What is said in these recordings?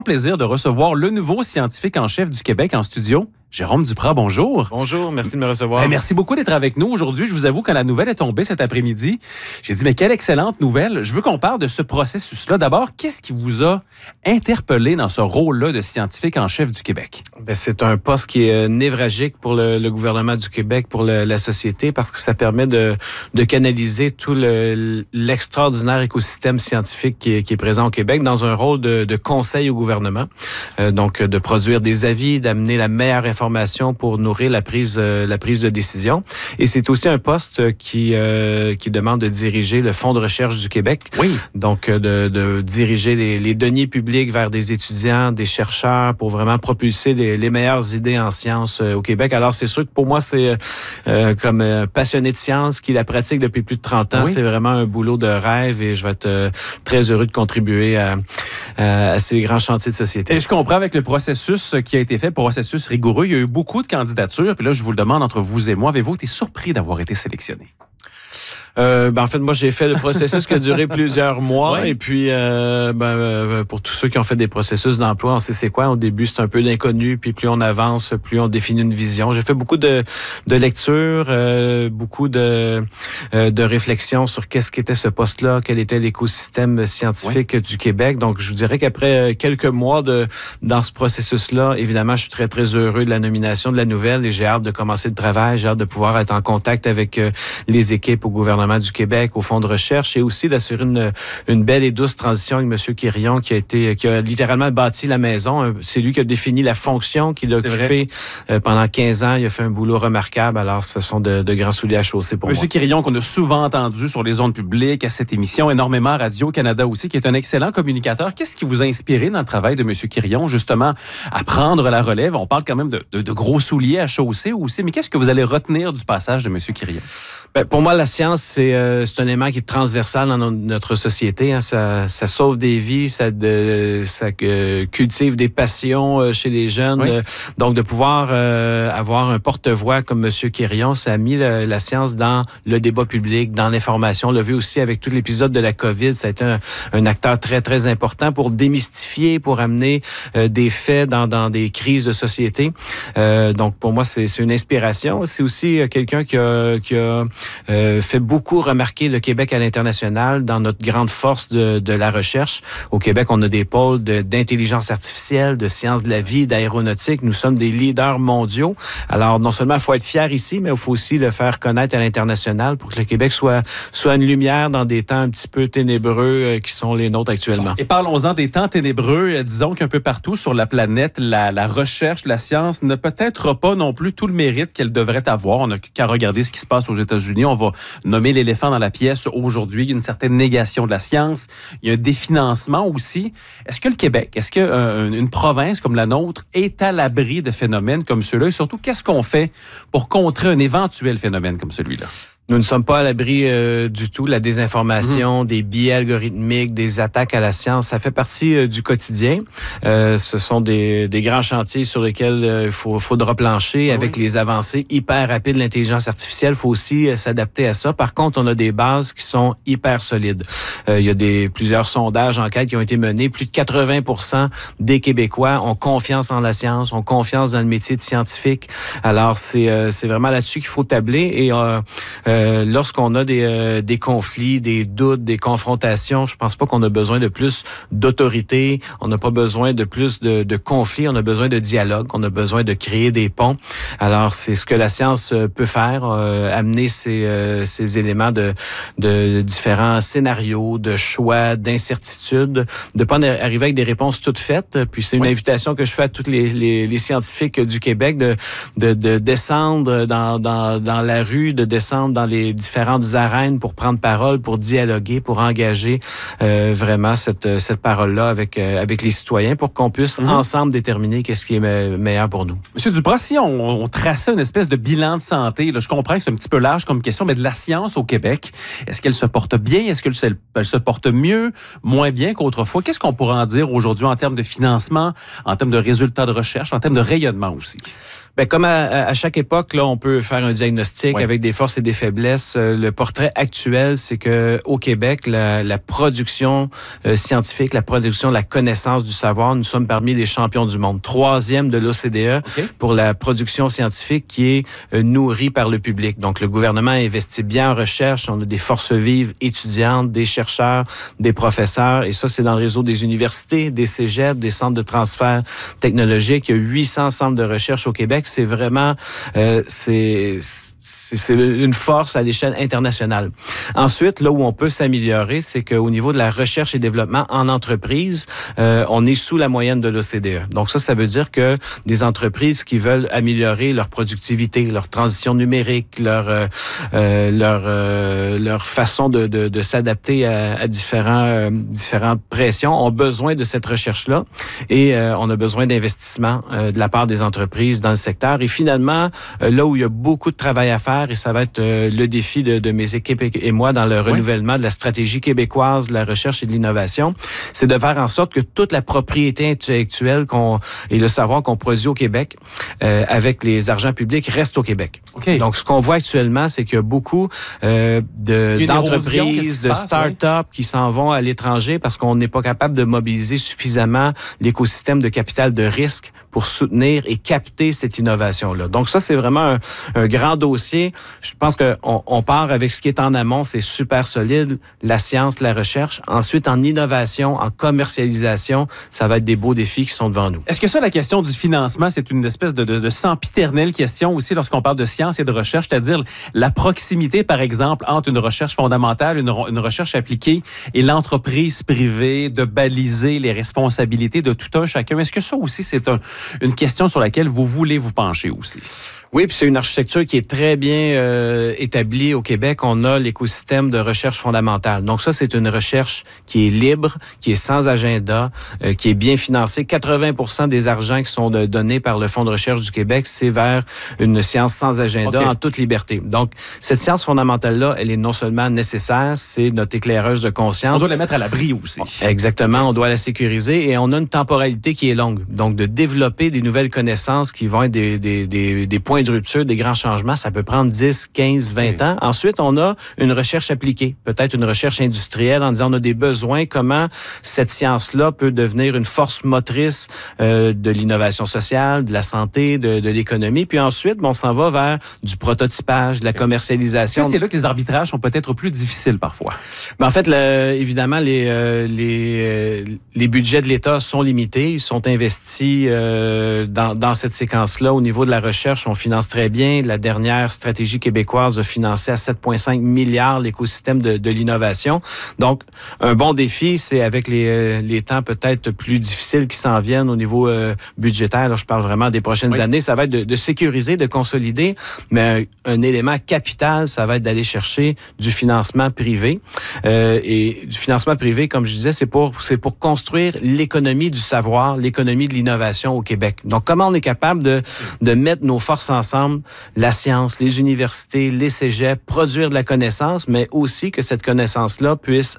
Plaisir de recevoir le nouveau scientifique en chef du Québec en studio, Jérôme Duprat. Bonjour. Bonjour, merci de me recevoir. Merci beaucoup d'être avec nous aujourd'hui. Je vous avoue, quand la nouvelle est tombée cet après-midi, j'ai dit, mais quelle excellente nouvelle. Je veux qu'on parle de ce processus-là. D'abord, qu'est-ce qui vous a interpellé dans ce rôle-là de scientifique en chef du Québec? C'est un poste qui est névralgique pour le gouvernement du Québec, pour la société, parce que ça permet de canaliser tout l'extraordinaire écosystème scientifique qui est présent au Québec dans un rôle de conseil au gouvernement. Donc, de produire des avis, d'amener la meilleure information pour nourrir la prise de décision. Et c'est aussi un poste qui demande de diriger le Fonds de recherche du Québec. Oui. Donc, de diriger les deniers publics vers des étudiants, des chercheurs pour vraiment propulser les meilleures idées en sciences au Québec. Alors, c'est sûr que pour moi, c'est comme passionné de science qui la pratique depuis plus de 30 ans. Oui. C'est vraiment un boulot de rêve et je vais être très heureux de contribuer à ces grands chantiers de société. Et je comprends avec le processus qui a été fait, processus rigoureux, il y a eu beaucoup de candidatures. Puis là, je vous le demande entre vous et moi, avez-vous été surpris d'avoir été sélectionné? En fait, moi, j'ai fait le processus qui a duré plusieurs mois. Oui. Et puis, pour tous ceux qui ont fait des processus d'emploi, on sait c'est quoi. Au début, c'est un peu l'inconnu. Puis plus on avance, plus on définit une vision. J'ai fait beaucoup de lectures, beaucoup de réflexions sur qu'est-ce qu'était ce poste-là, quel était l'écosystème scientifique du Québec. Donc, je vous dirais qu'après quelques mois dans ce processus-là, évidemment, je suis très, très heureux de la nomination de la nouvelle et j'ai hâte de commencer le travail. J'ai hâte de pouvoir être en contact avec les équipes au gouvernement du Québec, au Fonds de recherche, et aussi d'assurer une belle et douce transition avec M. Quirion, qui a littéralement bâti la maison. C'est lui qui a défini la fonction qu'il a occupée pendant 15 ans. Il a fait un boulot remarquable. Alors, ce sont de grands souliers à chausser pour moi. M. Quirion, qu'on a souvent entendu sur les ondes publiques, à cette émission, énormément à Radio-Canada aussi, qui est un excellent communicateur. Qu'est-ce qui vous a inspiré dans le travail de M. Quirion, justement, à prendre la relève? On parle quand même de gros souliers à chausser aussi, mais qu'est-ce que vous allez retenir du passage de M. Quirion? Pour moi, la science, c'est un élément qui est transversal dans notre société. Hein. Ça sauve des vies, ça cultive des passions chez les jeunes. Oui. Donc, de pouvoir avoir un porte-voix comme M. Quirion, ça a mis la science dans le débat public, dans l'information. On l'a vu aussi avec tout l'épisode de la COVID. Ça a été un acteur très, très important pour démystifier, pour amener des faits dans des crises de société. Donc, pour moi, c'est une inspiration. C'est aussi quelqu'un qui a fait beaucoup remarquer le Québec à l'international dans notre grande force de la recherche. Au Québec, on a des pôles d'intelligence artificielle, de sciences de la vie, d'aéronautique. Nous sommes des leaders mondiaux. Alors, non seulement il faut être fier ici, mais il faut aussi le faire connaître à l'international pour que le Québec soit une lumière dans des temps un petit peu ténébreux qui sont les nôtres actuellement. Et parlons-en des temps ténébreux. Disons qu'un peu partout sur la planète, la recherche, la science n'a peut-être pas non plus tout le mérite qu'elle devrait avoir. On n'a qu'à regarder ce qui se passe aux États-Unis. On va nommer l'éléphant dans la pièce aujourd'hui. Il y a une certaine négation de la science. Il y a un définancement aussi. Est-ce que le Québec, est-ce qu'une province comme la nôtre est à l'abri de phénomènes comme ceux-là? Et surtout, qu'est-ce qu'on fait pour contrer un éventuel phénomène comme celui-là? Nous ne sommes pas à l'abri du tout de la désinformation, des biais algorithmiques, des attaques à la science. Ça fait partie du quotidien. Ce sont des grands chantiers sur lesquels il faudra plancher avec les avancées hyper rapides de l'intelligence artificielle. Il faut aussi s'adapter à ça. Par contre, on a des bases qui sont hyper solides. Il y a plusieurs sondages, enquêtes qui ont été menés. Plus de 80% des Québécois ont confiance en la science, ont confiance dans le métier de scientifique. Alors, c'est vraiment là-dessus qu'il faut tabler. Et lorsqu'on a des conflits, des doutes, des confrontations, je pense pas qu'on a besoin de plus d'autorité, on n'a pas besoin de plus de conflits, on a besoin de dialogue, on a besoin de créer des ponts. Alors, c'est ce que la science peut faire, amener ces éléments de différents scénarios, de choix, d'incertitudes, de pas arriver avec des réponses toutes faites. Puis c'est une invitation que je fais à tous les scientifiques du Québec de descendre dans la rue, de descendre dans les différentes arènes pour prendre parole, pour dialoguer, pour engager vraiment cette parole-là avec les citoyens pour qu'on puisse ensemble déterminer qu'est-ce qui est meilleur pour nous. Monsieur Duprat, si on traçait une espèce de bilan de santé, là, je comprends que c'est un petit peu large comme question, mais de la science au Québec, est-ce qu'elle se porte bien? Est-ce qu'elle se porte mieux, moins bien qu'autrefois? Qu'est-ce qu'on pourrait en dire aujourd'hui en termes de financement, en termes de résultats de recherche, en termes de rayonnement aussi? Bien, comme à chaque époque, là, on peut faire un diagnostic avec des forces et des faiblesses. Le portrait actuel, c'est que au Québec, la production scientifique, la production de la connaissance du savoir, nous sommes parmi les champions du monde. 3e de l'OCDE pour la production scientifique qui est nourrie par le public. Donc, le gouvernement investit bien en recherche. On a des forces vives étudiantes, des chercheurs, des professeurs. Et ça, c'est dans le réseau des universités, des cégeps, des centres de transfert technologique. Il y a 800 centres de recherche au Québec. C'est vraiment, c'est une force à l'échelle internationale. Ensuite, là où on peut s'améliorer, c'est qu'au niveau de la recherche et développement en entreprise, on est sous la moyenne de l'OCDE. Donc ça veut dire que des entreprises qui veulent améliorer leur productivité, leur transition numérique, leur façon de s'adapter à différentes pressions ont besoin de cette recherche-là et on a besoin d'investissement de la part des entreprises dans le secteur. Et finalement, là où il y a beaucoup de travail à faire, et ça va être le défi de mes équipes et moi dans le renouvellement de la stratégie québécoise de la recherche et de l'innovation, c'est de faire en sorte que toute la propriété intellectuelle et le savoir qu'on produit au Québec avec les argents publics reste au Québec. Okay. Donc, ce qu'on voit actuellement, c'est qu'il y a beaucoup d'entreprises, de start-up qui s'en vont à l'étranger parce qu'on n'est pas capable de mobiliser suffisamment l'écosystème de capital de risque pour soutenir et capter cette innovation-là. Donc ça, c'est vraiment un grand dossier. Je pense qu'on part avec ce qui est en amont, c'est super solide, la science, la recherche. Ensuite, en innovation, en commercialisation, ça va être des beaux défis qui sont devant nous. Est-ce que ça, la question du financement, c'est une espèce de sempiternelle question aussi lorsqu'on parle de science et de recherche, c'est-à-dire la proximité, par exemple, entre une recherche fondamentale, une recherche appliquée et l'entreprise privée, de baliser les responsabilités de tout un chacun. Est-ce que ça aussi, c'est une question sur laquelle vous voulez vous pencher aussi? Oui, puis c'est une architecture qui est très bien établie au Québec. On a l'écosystème de recherche fondamentale. Donc ça, c'est une recherche qui est libre, qui est sans agenda, qui est bien financée. 80% des argents qui sont donnés par le Fonds de recherche du Québec, c'est vers une science sans agenda en toute liberté. Donc, cette science fondamentale-là, elle est non seulement nécessaire, c'est notre éclaireuse de conscience. On doit la mettre à l'abri aussi. Exactement, on doit la sécuriser et on a une temporalité qui est longue. Donc, de développer des nouvelles connaissances qui vont être des points de rupture, des grands changements, ça peut prendre 10, 15, 20 ans. Ensuite, on a une recherche appliquée, peut-être une recherche industrielle en disant on a des besoins, comment cette science-là peut devenir une force motrice de l'innovation sociale, de la santé, de l'économie. Puis ensuite, on s'en va vers du prototypage, de la commercialisation. C'est là que les arbitrages sont peut-être plus difficiles parfois. Mais en fait, évidemment, les budgets de l'État sont limités. Ils sont investis dans cette séquence-là. Au niveau de la recherche, on finance très bien. La dernière stratégie québécoise a financé à 7,5 milliards l'écosystème de l'innovation. Donc, un bon défi, c'est avec les temps peut-être plus difficiles qui s'en viennent au niveau budgétaire. Là, je parle vraiment des prochaines années. Ça va être de sécuriser, de consolider, mais un élément capital, ça va être d'aller chercher du financement privé. Et du financement privé, comme je disais, c'est pour construire l'économie du savoir, l'économie de l'innovation au Québec. Donc, comment on est capable de mettre nos forces ensemble, la science, les universités, les cégeps, produire de la connaissance, mais aussi que cette connaissance-là puisse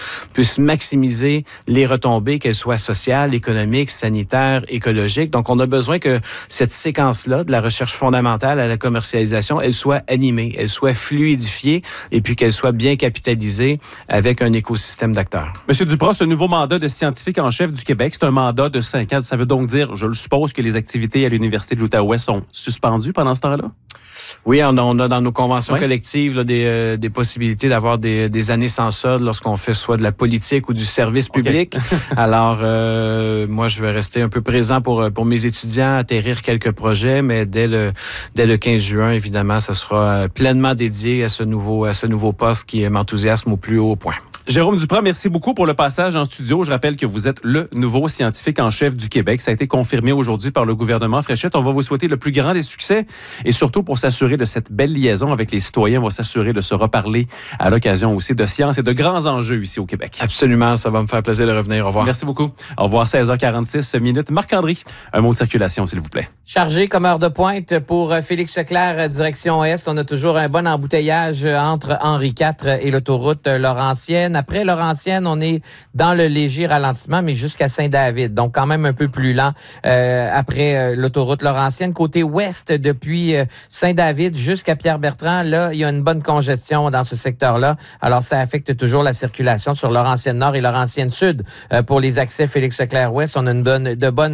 maximiser les retombées, qu'elles soient sociales, économiques, sanitaires, écologiques. Donc, on a besoin que cette séquence-là, de la recherche fondamentale à la commercialisation, elle soit animée, elle soit fluidifiée et puis qu'elle soit bien capitalisée avec un écosystème d'acteurs. Monsieur Dupras, ce nouveau mandat de scientifique en chef du Québec, c'est un mandat de 5 ans. Ça veut donc dire, je le suppose, que les activités à l'Université de l'Outaouais sont suspendues pendant ce temps-là? Oui, on a dans nos conventions collectives là, des possibilités d'avoir des années sans solde lorsqu'on fait soit de la politique ou du service public. Alors, moi, je vais rester un peu présent pour mes étudiants, atterrir quelques projets, mais dès le 15 juin, évidemment, ça sera pleinement dédié à ce nouveau poste qui m'enthousiasme au plus haut point. Jérôme Dupras, merci beaucoup pour le passage en studio. Je rappelle que vous êtes le nouveau scientifique en chef du Québec. Ça a été confirmé aujourd'hui par le gouvernement Fréchette. On va vous souhaiter le plus grand des succès et surtout pour s'assurer de cette belle liaison avec les citoyens, on va s'assurer de se reparler à l'occasion aussi de sciences et de grands enjeux ici au Québec. Absolument, ça va me faire plaisir de revenir. Au revoir. Merci beaucoup. Au revoir, 16h46 minutes. Marc-André, un mot de circulation, s'il vous plaît. Chargé comme heure de pointe pour Félix Leclerc, direction Est. On a toujours un bon embouteillage entre Henri IV et l'autoroute Laurentienne. Après Laurentienne, on est dans le léger ralentissement, mais jusqu'à Saint-David. Donc, quand même un peu plus lent après l'autoroute Laurentienne. Côté ouest, depuis Saint-David jusqu'à Pierre-Bertrand, là, il y a une bonne congestion dans ce secteur-là. Alors, ça affecte toujours la circulation sur Laurentienne-Nord et Laurentienne-Sud. Pour les accès Félix-Leclerc-Ouest, on a de bonnes